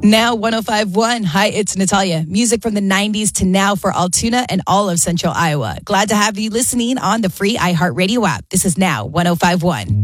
Now 105.1. Hi, it's Natalia. Music from the 90s to now for Altoona and all of Central Iowa. Glad to have you listening on the free iHeartRadio app. This is Now 105.1.